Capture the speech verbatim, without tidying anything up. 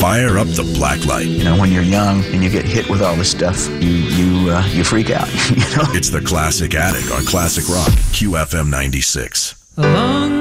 Fire up the black light. You know, when you're young and you get hit with all this stuff, you you uh, you freak out. You know, it's the Classic Attic on Classic Rock Q F M ninety-six. Along